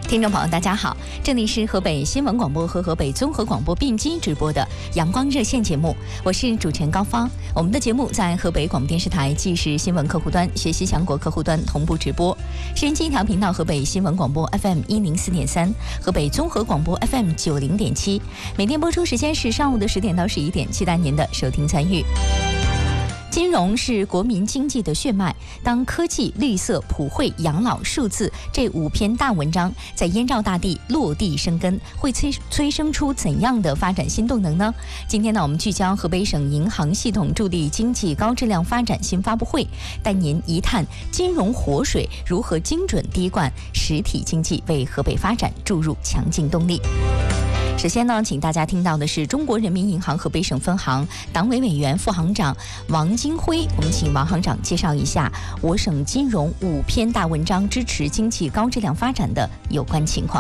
听众朋友，大家好，这里是河北新闻广播和河北综合广播并机直播的阳光热线节目，我是主持人高芳。我们的节目在河北广播电视台既是新闻客户端、学习强国客户端同步直播，时间一条频道河北新闻广播 FM 104.3，河北综合广播 FM 90.7，每天播出时间是上午的10点到11点，期待您的收听参与。金融是国民经济的血脉，当科技、绿色、普惠、养老、数字这5篇大文章在燕赵大地落地生根，会催生出怎样的发展新动能呢？今天呢，我们聚焦河北省银行系统助力经济高质量发展新发布会，带您一探金融活水如何精准滴灌实体经济，为河北发展注入强劲动力。首先呢，请大家听到的是中国人民银行河北省分行党委委员、副行长王金辉。我们请王行长介绍一下我省金融5篇大文章支持经济高质量发展的有关情况。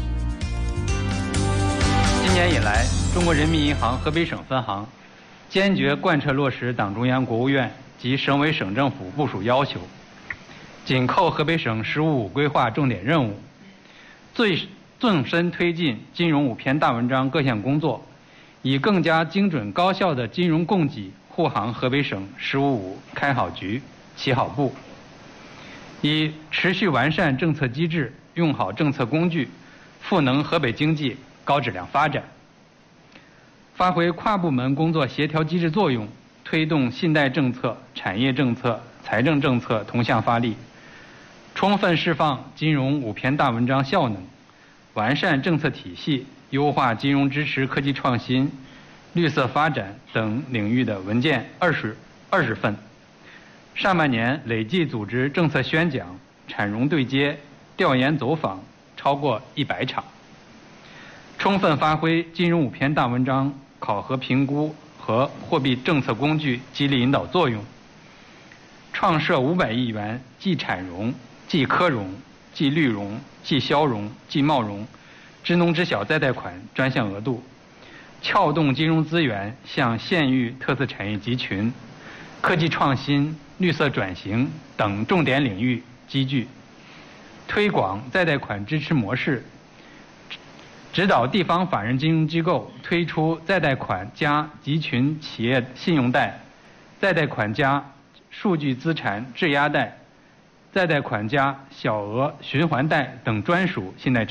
今年以来，中国人民银行河北省分行坚决贯彻落实党中央、国务院及省委省政府部署要求，紧扣河北省“十五五”规划重点任务，纵深推进金融5篇大文章各项工作，以更加精准高效的金融供给护航河北省“十五五”开好局、起好步，以持续完善政策机制，用好政策工具，赋能河北经济高质量发展，发挥跨部门工作协调机制作用，推动信贷政策、产业政策、财政政策同向发力，充分释放金融5篇大文章效能，完善政策体系，优化金融支持科技创新、绿色发展等领域的文件20份。上半年累计组织政策宣讲、产融对接、调研走访超过100场，充分发挥金融5篇大文章考核评估和货币政策工具激励引导作用，创设500亿元既产融、既科融、既绿融、既消融、既贸融支农支小再贷款专项额度，撬动金融资源向县域特色产业集群、科技创新、绿色转型等重点领域积聚，推广再贷款支持模式，指导地方法人金融机构推出再贷款加集群企业信用贷、再贷款加数据资产质押贷、再贷款加小额循环贷等专属信贷